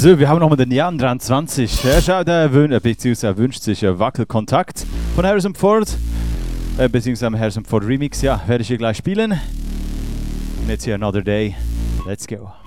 So, wir haben nochmal den Jan 23. Er schaut, beziehungsweise wünscht sich Wackelkontakt von Harrison Ford. Beziehungsweise Harrison Ford Remix. Ja, werde ich hier gleich spielen. Und jetzt hier Another Day. Let's go.